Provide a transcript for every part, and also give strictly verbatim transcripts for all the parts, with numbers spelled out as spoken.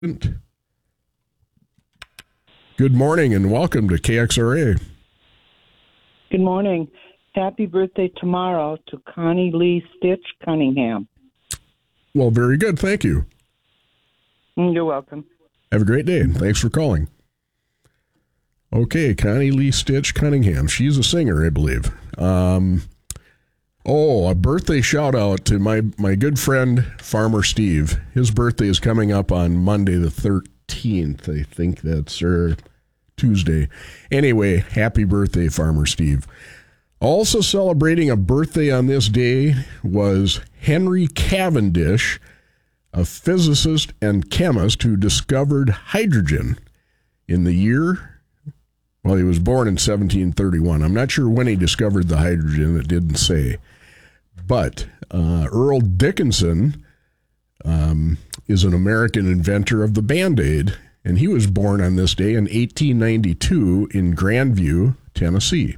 Good morning and welcome to K X R A. Good morning. Happy birthday tomorrow to Connie Lee Stitch Cunningham. Well, very good. Thank you. You're welcome. Have a great day and thanks for calling. Okay, Connie Lee Stitch Cunningham. She's a singer, I believe. Um, oh, a birthday shout out to my, my good friend, Farmer Steve. His birthday is coming up on Monday the thirteenth. I think that's or Tuesday. Anyway, happy birthday, Farmer Steve. Also celebrating a birthday on this day was Henry Cavendish, a physicist and chemist who discovered hydrogen in the year, well, he was born in seventeen thirty-one. I'm not sure when he discovered the hydrogen. It didn't say. But uh, Earl Dickinson um, is an American inventor of the Band-Aid, and he was born on this day in eighteen ninety-two in Grandview, Tennessee.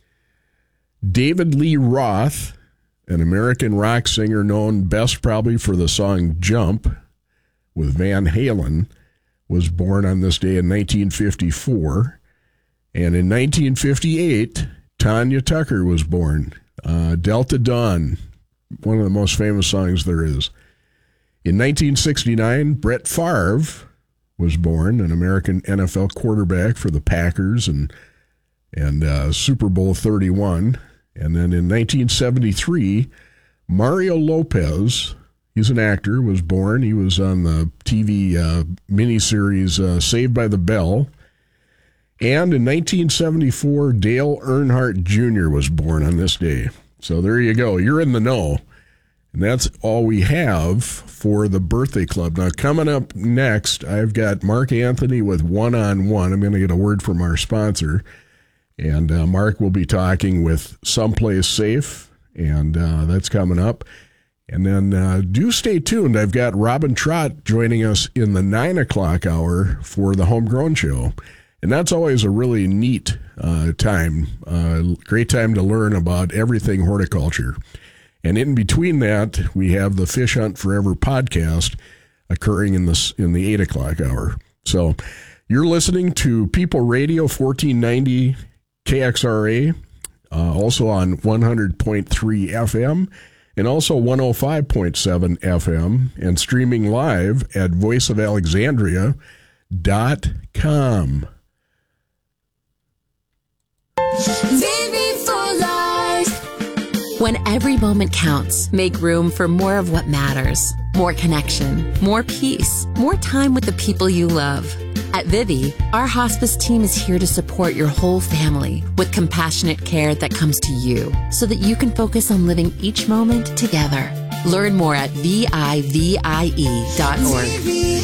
David Lee Roth, an American rock singer known best probably for the song Jump with Van Halen, was born on this day in nineteen fifty-four. And in nineteen fifty-eight, Tanya Tucker was born. Uh, Delta Dawn, one of the most famous songs there is. In nineteen sixty-nine, Brett Favre was born, an American N F L quarterback for the Packers and and uh, Super Bowl thirty-one. And then in nineteen seventy-three, Mario Lopez, he's an actor, was born. He was on the T V uh, miniseries uh, Saved by the Bell. And in nineteen seventy-four, Dale Earnhardt Junior was born on this day. So there you go. You're in the know. And that's all we have for the birthday club. Now, coming up next, I've got Mark Anthony with One-on-One. I'm going to get a word from our sponsor. And uh, Mark will be talking with Someplace Safe, and uh, that's coming up. And then uh, do stay tuned. I've got Robin Trott joining us in the nine o'clock hour for the Homegrown Show. And that's always a really neat uh, time, uh, great time to learn about everything horticulture. And in between that, we have the Fish Hunt Forever podcast occurring in the, in the eight o'clock hour. So you're listening to People Radio fourteen ninety K X R A, uh, also on one hundred point three F M, and also one oh five point seven F M, and streaming live at voice of alexandria dot com. When every moment counts, make room for more of what matters. More connection, more peace, more time with the people you love. At Vivi, our hospice team is here to support your whole family with compassionate care that comes to you so that you can focus on living each moment together. Learn more at V I V I E dot org. Vivi,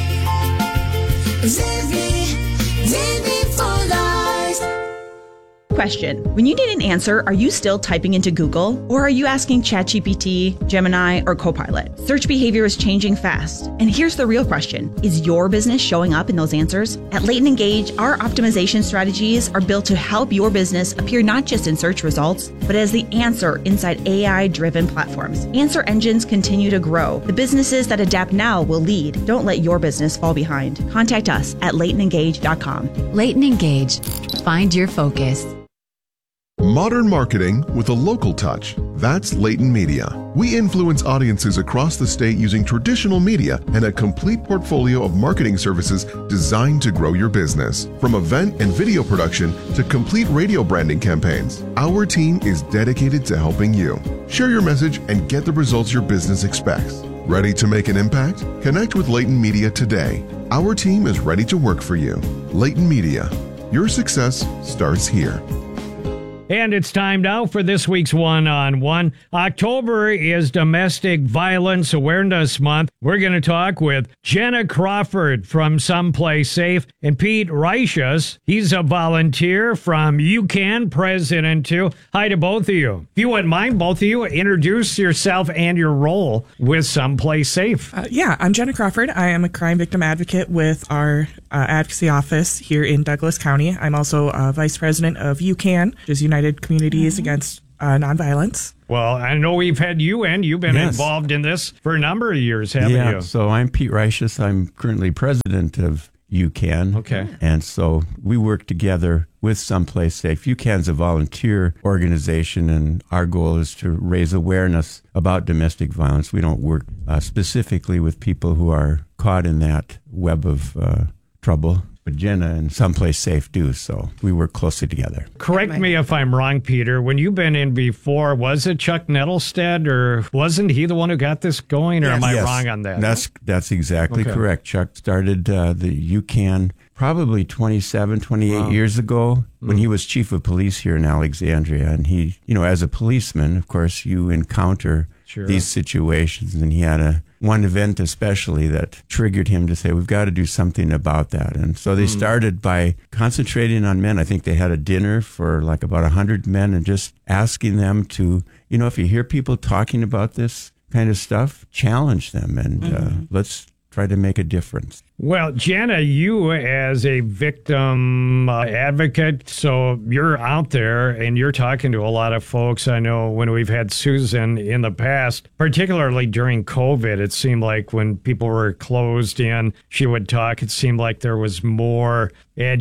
Vivi, Vivi for life. Question. When you need an answer, are you still typing into Google? Or are you asking ChatGPT, Gemini, or Copilot? Search behavior is changing fast. And here's the real question. Is your business showing up in those answers? At Leighton Engage, our optimization strategies are built to help your business appear not just in search results, but as the answer inside A I-driven platforms. Answer engines continue to grow. The businesses that adapt now will lead. Don't let your business fall behind. Contact us at leighton engage dot com. Leighton Engage. Find your focus. Modern marketing with a local touch. That's Leighton Media. We influence audiences across the state using traditional media and a complete portfolio of marketing services designed to grow your business. From event and video production to complete radio branding campaigns, our team is dedicated to helping you. Share your message and get the results your business expects. Ready to make an impact? Connect with Leighton Media today. Our team is ready to work for you. Leighton Media. Your success starts here. And it's time now for this week's One-on-One. October is Domestic Violence Awareness Month. We're going to talk with Jenna Crawford from Someplace Safe and Pete Reichus. He's a volunteer from UCAN, president too. Hi to both of you. If you wouldn't mind, both of you, introduce yourself and your role with Someplace Safe. Uh, yeah, I'm Jenna Crawford. I am a crime victim advocate with our uh, advocacy office here in Douglas County. I'm also uh, vice president of UCAN, which is United Communities mm-hmm. Against uh, nonviolence. Well, I know we've had you in. You've been Yes. involved in this for a number of years, haven't yeah, you? so I'm Pete Reichus. I'm currently president of U C A N. Okay. And so we work together with Someplace Safe. U C A N is a volunteer organization, and our goal is to raise awareness about domestic violence. We don't work uh, specifically with people who are caught in that web of uh, trouble, but Jenna and Someplace Safe do, so we work closely together. Correct me if I'm wrong, Peter. When you've been in before, was it Chuck Nettlestead, or wasn't he the one who got this going, or am I Yes, wrong on that? That's that's exactly Okay. correct. Chuck started uh, the U C A N probably twenty-seven, twenty-eight Wow. years ago when he was chief of police here in Alexandria. And he, you know, as a policeman, of course, you encounter Sure. these situations. And he had a one event especially that triggered him to say, we've got to do something about that. And so they started by concentrating on men. I think they had a dinner for like about one hundred men and just asking them to, you know, if you hear people talking about this kind of stuff, challenge them and uh, let's try to make a difference. Well, Jana, you as a victim uh, advocate, so you're out there and you're talking to a lot of folks. I know when we've had Susan in the past, particularly during COVID, it seemed like when people were closed in, she would talk. It seemed like there was more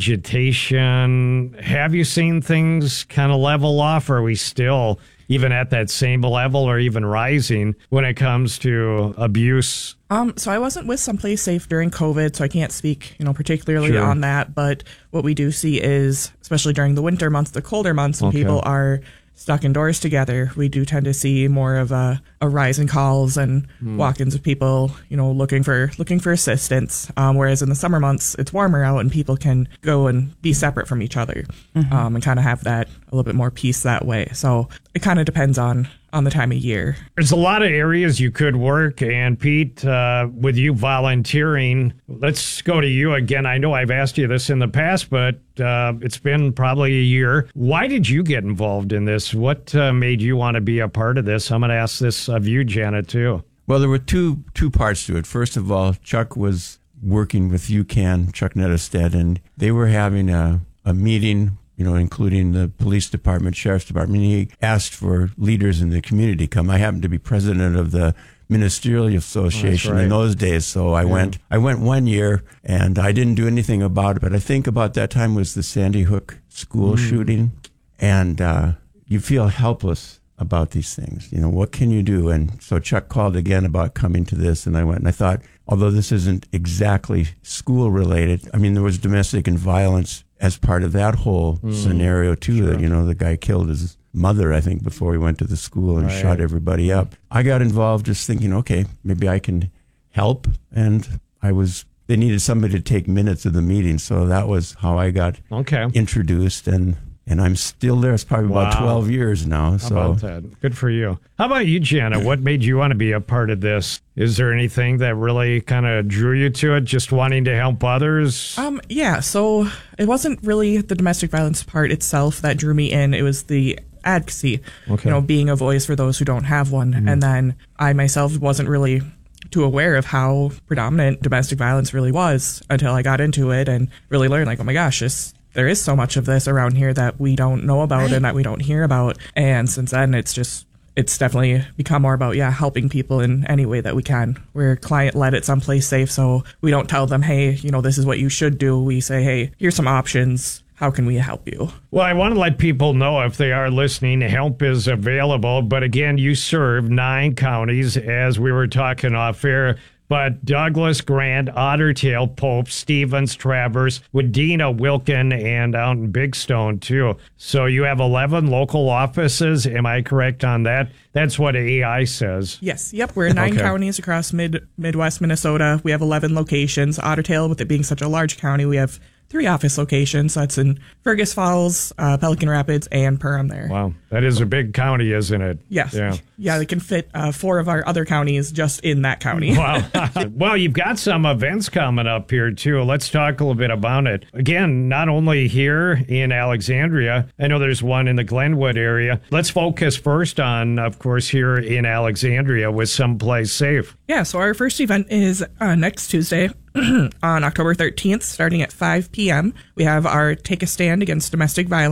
agitation. Have you seen things kind of level off? Or are we still even at that same level or even rising when it comes to abuse? Um, so I wasn't with Someplace Safe during COVID, so I can't speak, you know, particularly Sure. on that. But what we do see is, especially during the winter months, the colder months, when Okay. people are stuck indoors together, we do tend to see more of a, a rise in calls and walk-ins of people, you know, looking for looking for assistance. Um, whereas in the summer months, it's warmer out and people can go and be separate from each other, um, and kind of have that a little bit more peace that way. So it kind of depends on on the time of year. There's a lot of areas you could work, and Pete, uh, with you volunteering, let's go to you again. I know I've asked you this in the past, but uh, it's been probably a year. Why did you get involved in this? What uh, made you want to be a part of this? I'm going to ask this of you, Janet, too. Well, there were two two parts to it. First of all, Chuck was working with U C A N, Chuck Nettlestead, and they were having a, a meeting, you know, including the police department, sheriff's department. He asked for leaders in the community to come. I happened to be president of the Ministerial Association right. in those days, so I went. I went one year, and I didn't do anything about it. But I think about that time was the Sandy Hook school shooting, and uh, you feel helpless about these things. You know, what can you do? And so Chuck called again about coming to this, and I went, and I thought, although this isn't exactly school related, I mean, there was domestic and violence as part of that whole scenario too. That, you know, the guy killed his mother, I think, before he went to the school and Right. shot everybody up. I got involved just thinking, okay, maybe I can help. And I was, they needed somebody to take minutes of the meeting. So that was how I got Okay. introduced, and and I'm still there. It's probably about Wow. twelve years now. How So about that? Good for you. How about you, Jana? What made you want to be a part of this? Is there anything that really kind of drew you to it, just wanting to help others? Um, yeah, so it wasn't really the domestic violence part itself that drew me in. It was the advocacy, Okay. you know, being a voice for those who don't have one. And then I myself wasn't really too aware of how predominant domestic violence really was until I got into it and really learned, like, oh my gosh, this, there is so much of this around here that we don't know about and that we don't hear about. And since then, it's just, it's definitely become more about, yeah, helping people in any way that we can. We're client led at Someplace Safe, so we don't tell them, hey, you know, this is what you should do. We say, hey, here's some options. How can we help you? Well, I want to let people know, if they are listening, help is available. But again, you serve nine counties, as we were talking off air. But Douglas, Grant, Otter Tail, Pope, Stevens, Traverse, Wadena, Wilkin, and out in Big Stone, too. So you have eleven local offices. Am I correct on that? That's what A I says. Yes. Yep. We're in nine Okay. counties across mid Midwest Minnesota. We have eleven locations. Otter Tail, with it being such a large county, we have three office locations. That's in Fergus Falls, uh, Pelican Rapids, and Perham there. Wow. That is a big county, isn't it? Yes. Yeah. Yeah, they can fit uh, four of our other counties just in that county. Wow. Well, you've got some events coming up here, too. Let's talk a little bit about it. Again, not only here in Alexandria, I know there's one in the Glenwood area. Let's focus first on, of course, here in Alexandria with Someplace Safe. Yeah, so our first event is uh, next Tuesday on October thirteenth, starting at five p.m. We have our Take a Stand Against Domestic Violence.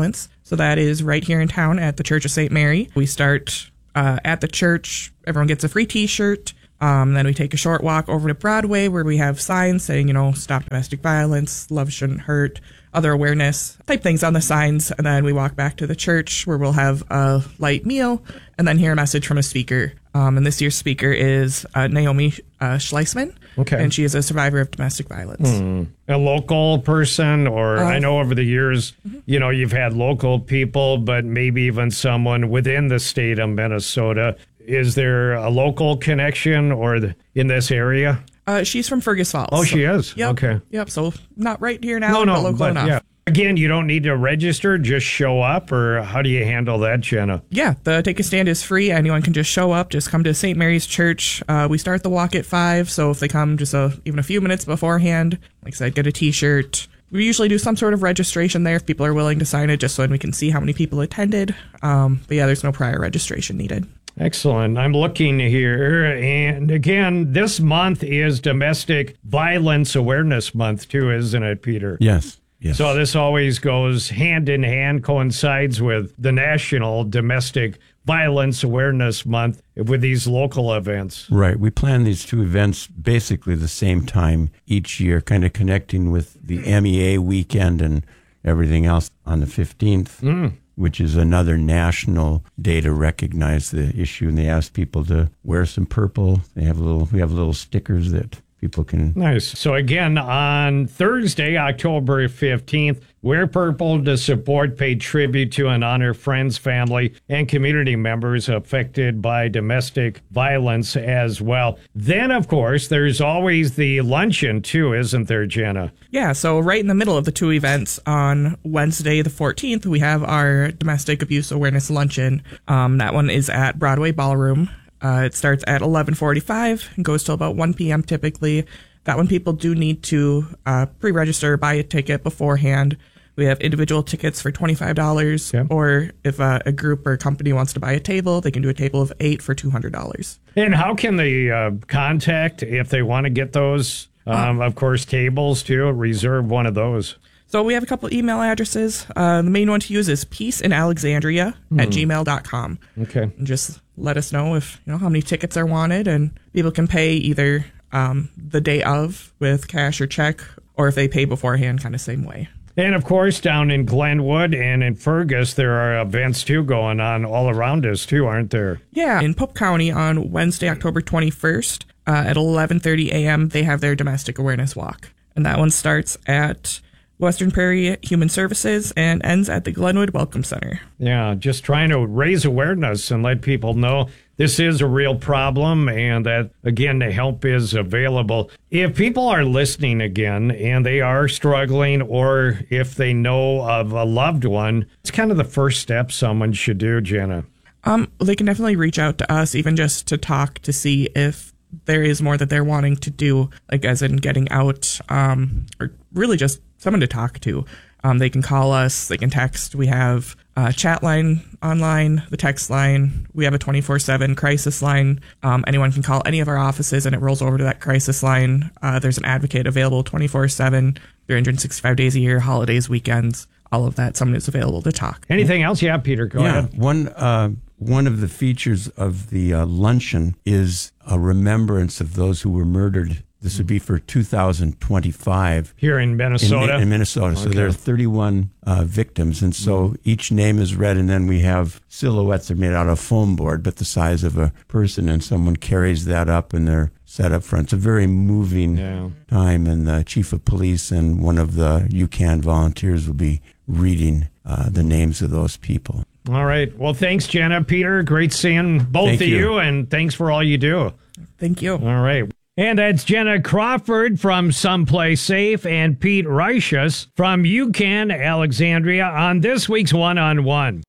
So that is right here in town at the Church of Saint Mary. We start uh, at the church. Everyone gets a free T-shirt. Um, then we take a short walk over to Broadway where we have signs saying, you know, stop domestic violence, love shouldn't hurt, other awareness type things on the signs. And then we walk back to the church where we'll have a light meal and then hear a message from a speaker. Um, and this year's speaker is uh, Naomi uh, Schleisman. Okay. And she is a survivor of domestic violence. Hmm. A local person, or Uh, I know over the years, mm-hmm. you know, you've had local people, but maybe even someone within the state of Minnesota. Is there a local connection or the, in this area? Uh, she's from Fergus Falls. Oh, she is? Yep. Okay. Yep. So not right here now, No, no, but local but enough. yeah. Again, you don't need to register, just show up, or how do you handle that, Jenna? Yeah, the Take a Stand is free. Anyone can just show up. Just come to Saint Mary's Church. Uh, we start the walk at five, so if they come just a, even a few minutes beforehand, like I said, get a T-shirt. We usually do some sort of registration there if people are willing to sign it, just so we can see how many people attended. Um, but yeah, there's no prior registration needed. Excellent. I'm looking here. And again, this month is Domestic Violence Awareness Month, too, isn't it, Peter? Yes. Yes. So this always goes hand in hand, coincides with the National Domestic Violence Awareness Month with these local events. Right. We plan these two events basically the same time each year, kind of connecting with the M E A weekend and everything else on the fifteenth. Mm. Which is another national day to recognize the issue. And they ask people to wear some purple. They have little, we have little stickers that people can. Nice. So again, on Thursday, October fifteenth, wear purple to support, pay tribute to, and honor friends, family, and community members affected by domestic violence as well. Then, of course, there's always the luncheon, too, isn't there, Jenna? Yeah, so right in the middle of the two events on Wednesday the fourteenth, we have our Domestic Abuse Awareness Luncheon. Um, that one is at Broadway Ballroom. Uh, it starts at eleven forty-five and goes till about one p.m. typically. That one people do need to uh, pre-register, buy a ticket beforehand. We have individual tickets for twenty-five dollars, yeah. Or if uh, a group or a company wants to buy a table, they can do a table of eight for two hundred dollars. And how can they uh, contact if they want to get those, um, uh, of course, tables too? Reserve one of those. So we have a couple email addresses. Uh, the main one to use is peaceinalexandria mm. at gmail dot com. Okay. And just let us know if you know how many tickets are wanted, and people can pay either um, the day of with cash or check, or if they pay beforehand, kind of same way. And of course, down in Glenwood and in Fergus, there are events too going on all around us too, aren't there? Yeah, in Pope County on Wednesday, October twenty-first uh, at eleven thirty a.m. they have their Domestic Awareness Walk, and that one starts at Western Prairie Human Services and ends at the Glenwood Welcome Center. Yeah, just trying to raise awareness and let people know this is a real problem and that, again, the help is available. If people are listening again and they are struggling, or if they know of a loved one, it's kind of the first step someone should do, Jenna. Um, they can definitely reach out to us, even just to talk, to see if there is more that they're wanting to do, like as in getting out, um, or really just someone to talk to. Um, they can call us, they can text. We have a chat line online, the text line. We have a twenty-four seven crisis line. Um, anyone can call any of our offices and it rolls over to that crisis line. Uh, there's an advocate available twenty-four seven, three hundred sixty-five days a year, holidays, weekends, all of that. Someone is available to talk. Anything else? Yeah, Peter, go yeah, ahead. One, uh, one of the features of the uh, luncheon is a remembrance of those who were murdered. This would be for two thousand twenty-five. Here in Minnesota? In, in Minnesota. Okay. So there are thirty-one uh, victims. And so each name is read, and then we have silhouettes that are made out of foam board, but the size of a person, and someone carries that up, and they're set up front. It's a very moving yeah. time, and the chief of police and one of the U CAN volunteers will be reading uh, the names of those people. All right. Well, thanks, Jenna. Peter, great seeing both Thank of you. you, and thanks for all you do. Thank you. All right. And that's Jenna Crawford from Someplace Safe and Pete Reichus from U CAN Alexandria on this week's One-on-One.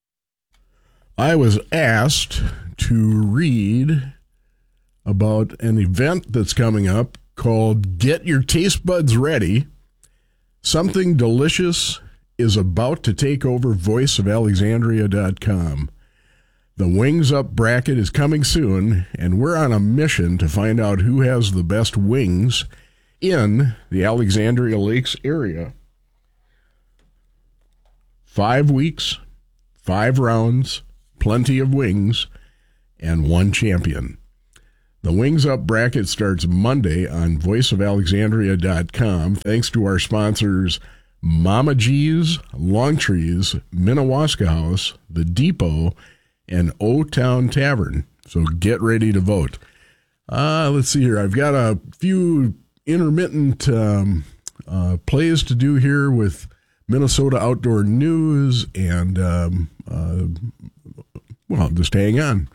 I was asked to read about an event that's coming up called Get Your Taste Buds Ready. Something delicious is about to take over voice of alexandria dot com. The Wings Up bracket is coming soon, and we're on a mission to find out who has the best wings in the Alexandria Lakes area. Five weeks, five rounds, plenty of wings, and one champion. The Wings Up bracket starts Monday on voice of alexandria dot com. Thanks to our sponsors, Mama G's, Longtrees, Minnewaska House, The Depot, and O-Town Tavern. So get ready to vote. Uh, let's see here. I've got a few intermittent um, uh, plays to do here with Minnesota Outdoor News, and, um, uh, well, just hang on.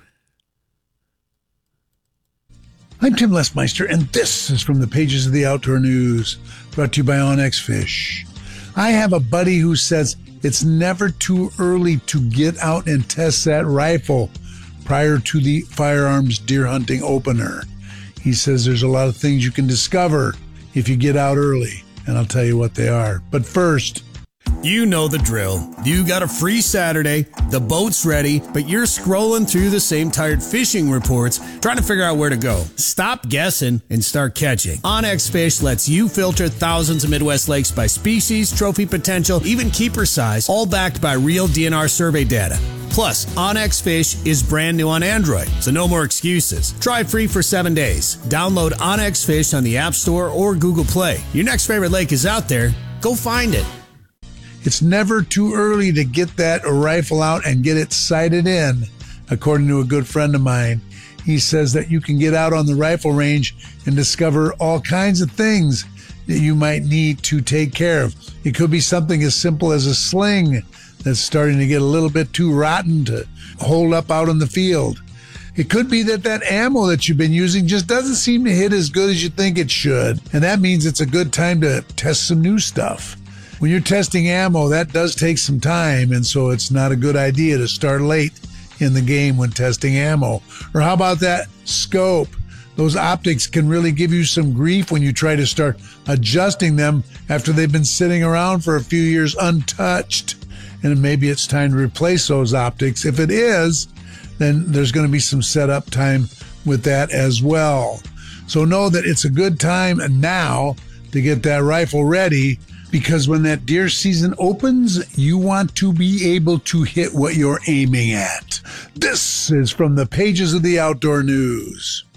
I'm Tim Lesmeister, and this is from the pages of the Outdoor News, brought to you by Onyx Fish. I have a buddy who says it's never too early to get out and test that rifle prior to the firearms deer hunting opener. He says there's a lot of things you can discover if you get out early, and I'll tell you what they are. But first, you know the drill. You got a free Saturday, the boat's ready, but you're scrolling through the same tired fishing reports trying to figure out where to go. Stop guessing and start catching. Onyx Fish lets you filter thousands of Midwest lakes by species, trophy potential, even keeper size, all backed by real D N R survey data. Plus, Onyx Fish is brand new on Android, so no more excuses. Try it free for seven days. Download Onyx Fish on the App Store or Google Play. Your next favorite lake is out there. Go find it. It's never too early to get that rifle out and get it sighted in, according to a good friend of mine. He says that you can get out on the rifle range and discover all kinds of things that you might need to take care of. It could be something as simple as a sling that's starting to get a little bit too rotten to hold up out in the field. It could be that that ammo that you've been using just doesn't seem to hit as good as you think it should, and that means it's a good time to test some new stuff. When you're testing ammo, that does take some time, and so it's not a good idea to start late in the game when testing ammo. Or how about that scope? Those optics can really give you some grief when you try to start adjusting them after they've been sitting around for a few years untouched. And maybe it's time to replace those optics. If it is, then there's going to be some setup time with that as well. So know that it's a good time now to get that rifle ready, because when that deer season opens, you want to be able to hit what you're aiming at. This is from the pages of the Outdoor News.